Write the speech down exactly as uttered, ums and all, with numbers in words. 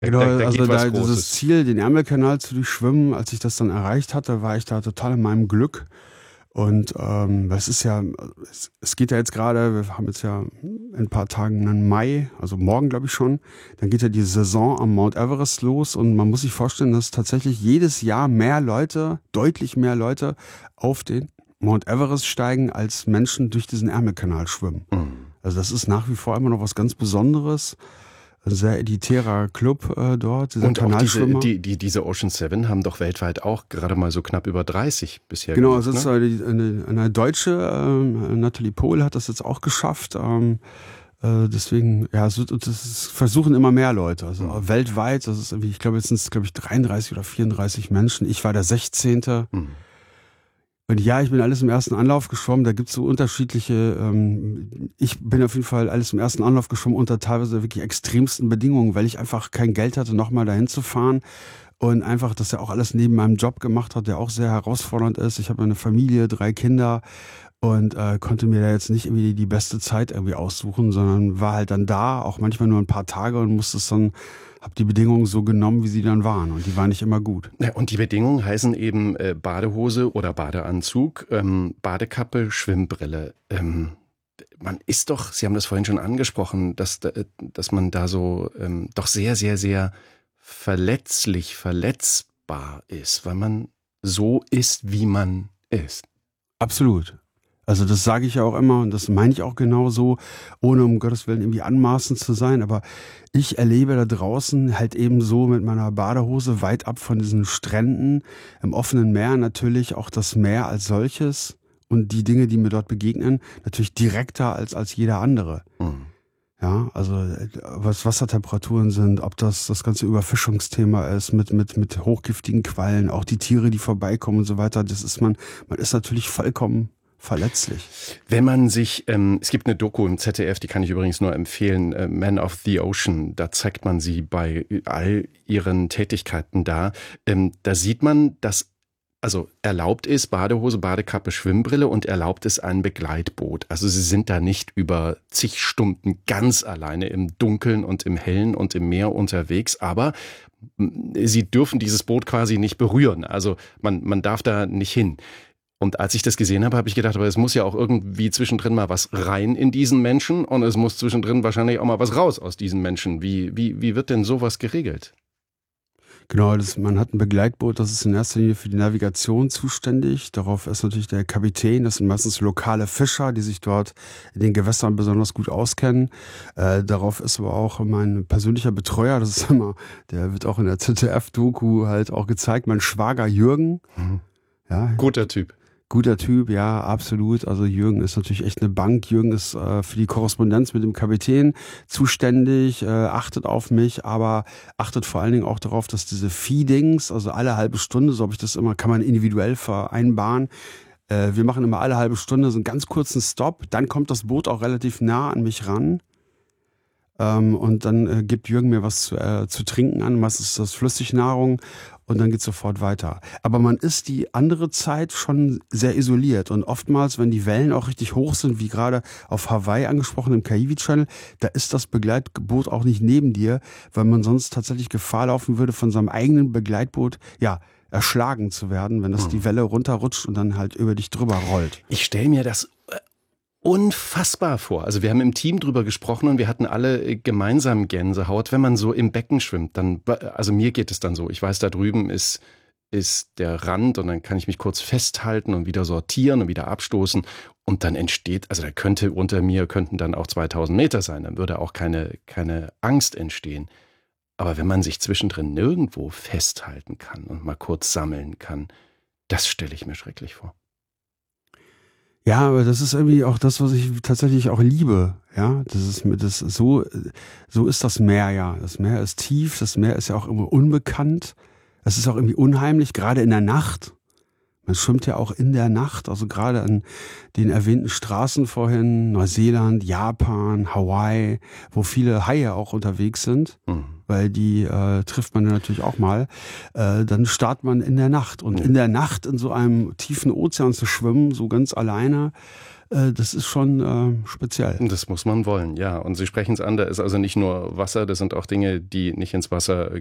Da, Genau, da, da also geht was da dieses Großes. Ziel, den Ärmelkanal zu durchschwimmen, als ich das dann erreicht hatte, war ich da total in meinem Glück. Und ähm, das ist ja, es, es geht ja jetzt gerade, wir haben jetzt ja in ein paar Tagen einen Mai, also morgen glaube ich schon, dann geht ja die Saison am Mount Everest los und man muss sich vorstellen, dass tatsächlich jedes Jahr mehr Leute, deutlich mehr Leute auf den Mount Everest steigen, als Menschen durch diesen Ärmelkanal schwimmen. Mhm. Also das ist nach wie vor immer noch was ganz Besonderes. Ein sehr elitärer Club äh, dort, dieser Und auch diese, Kanalschwimmer. die, die, diese Ocean Seven haben doch weltweit auch gerade mal so knapp über dreißig bisher Genau, gemacht, es ist ne? eine, eine, eine Deutsche, ähm, Natalie Pohl hat das jetzt auch geschafft. Ähm, äh, deswegen, ja, es wird, das ist, versuchen immer mehr Leute. Also Mhm. weltweit, das ist irgendwie, ich glaube, jetzt sind es, glaube ich, dreiunddreißig oder vierunddreißig Menschen. Ich war der sechzehnte. Mhm. Und ja, ich bin alles im ersten Anlauf geschwommen. Da gibt's so unterschiedliche, ähm, ich bin auf jeden Fall alles im ersten Anlauf geschwommen unter teilweise wirklich extremsten Bedingungen, weil ich einfach kein Geld hatte, nochmal dahin zu fahren. Und einfach, dass er auch alles neben meinem Job gemacht hat, der auch sehr herausfordernd ist. Ich habe eine Familie, drei Kinder und äh, konnte mir da jetzt nicht irgendwie die beste Zeit irgendwie aussuchen, sondern war halt dann da, auch manchmal nur ein paar Tage und musste es dann, habe die Bedingungen so genommen, wie sie dann waren und die waren nicht immer gut. Ja, und die Bedingungen heißen eben äh, Badehose oder Badeanzug, ähm, Badekappe, Schwimmbrille. Ähm, man ist doch, Sie haben das vorhin schon angesprochen, dass, dass man da so ähm, doch sehr, sehr, sehr verletzlich, verletzbar ist, weil man so ist, wie man ist. Absolut. Also das sage ich ja auch immer und das meine ich auch genauso, ohne um Gottes Willen irgendwie anmaßend zu sein. Aber ich erlebe da draußen halt eben so mit meiner Badehose weit ab von diesen Stränden, im offenen Meer natürlich auch das Meer als solches und die Dinge, die mir dort begegnen, natürlich direkter als als jeder andere. Mhm. Ja, also was Wassertemperaturen sind, ob das das ganze Überfischungsthema ist mit mit mit hochgiftigen Quallen, auch die Tiere, die vorbeikommen und so weiter. Das ist man, man ist natürlich vollkommen verletzlich. Wenn man sich, ähm, es gibt eine Doku im Z D F, die kann ich übrigens nur empfehlen, äh, Man of the Ocean, da zeigt man sie bei all ihren Tätigkeiten da. Ähm, da sieht man, dass also erlaubt ist Badehose, Badekappe, Schwimmbrille und erlaubt ist ein Begleitboot. Also sie sind da nicht über zig Stunden ganz alleine im Dunkeln und im Hellen und im Meer unterwegs, aber sie dürfen dieses Boot quasi nicht berühren. Also man, man darf da nicht hin. Und als ich das gesehen habe, habe ich gedacht, aber es muss ja auch irgendwie zwischendrin mal was rein in diesen Menschen und es muss zwischendrin wahrscheinlich auch mal was raus aus diesen Menschen. Wie, wie, wie wird denn sowas geregelt? Genau, das, man hat ein Begleitboot, das ist in erster Linie für die Navigation zuständig. Darauf ist natürlich der Kapitän, das sind meistens lokale Fischer, die sich dort in den Gewässern besonders gut auskennen. Äh, darauf ist aber auch mein persönlicher Betreuer, das ist immer, der wird auch in der Z D F-Doku halt auch gezeigt, mein Schwager Jürgen. Mhm. Ja, guter Typ. Guter Typ, ja, absolut. Also Jürgen ist natürlich echt eine Bank. Jürgen ist äh, für die Korrespondenz mit dem Kapitän zuständig, äh, achtet auf mich, aber achtet vor allen Dingen auch darauf, dass diese Feedings, also alle halbe Stunde, so habe ich das immer, kann man individuell vereinbaren. Äh, wir machen immer alle halbe Stunde so einen ganz kurzen Stopp, dann kommt das Boot auch relativ nah an mich ran. Ähm, und dann äh, gibt Jürgen mir was zu, äh, zu trinken an, meistens ist das Flüssignahrung und dann geht's sofort weiter. Aber man ist die andere Zeit schon sehr isoliert und oftmals, wenn die Wellen auch richtig hoch sind, wie gerade auf Hawaii angesprochen im Kaiwi Channel, da ist das Begleitboot auch nicht neben dir, weil man sonst tatsächlich Gefahr laufen würde, von seinem eigenen Begleitboot, ja, erschlagen zu werden, wenn das die Welle runterrutscht und dann halt über dich drüber rollt. Ich stelle mir das unfassbar vor. Also wir haben im Team drüber gesprochen und wir hatten alle gemeinsam Gänsehaut, wenn man so im Becken schwimmt. Dann, also mir geht es dann so. Ich weiß, da drüben ist, ist der Rand und dann kann ich mich kurz festhalten und wieder sortieren und wieder abstoßen. Und dann entsteht, also da könnte unter mir könnten dann auch zweitausend Meter sein. Dann würde auch keine, keine Angst entstehen. Aber wenn man sich zwischendrin nirgendwo festhalten kann und mal kurz sammeln kann, das stelle ich mir schrecklich vor. Ja, aber das ist irgendwie auch das, was ich tatsächlich auch liebe. Ja, das ist das so so ist das Meer ja. Das Meer ist tief, das Meer ist ja auch immer unbekannt. Es ist auch irgendwie unheimlich, gerade in der Nacht. Man schwimmt ja auch in der Nacht, also gerade an den erwähnten Straßen vorhin, Neuseeland, Japan, Hawaii, wo viele Haie auch unterwegs sind, mhm. weil die äh, trifft man natürlich auch mal. Äh, dann startet man in der Nacht und mhm. in der Nacht in so einem tiefen Ozean zu schwimmen, so ganz alleine, äh, das ist schon äh, speziell. Das muss man wollen, ja. Und Sie sprechen es an, da ist also nicht nur Wasser, das sind auch Dinge, die nicht ins Wasser